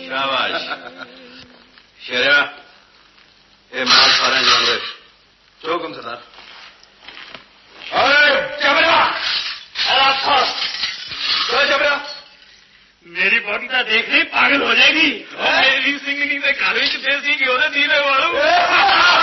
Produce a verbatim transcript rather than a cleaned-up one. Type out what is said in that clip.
शाबाश शेरा ये माल सारे जानते चौकम सरदार। अरे जबरा तो जबरा मेरी बॉडी का देखने पागल हो जाएगी। मेरी सिंगनी से काली भेज दी कि धीरे वालों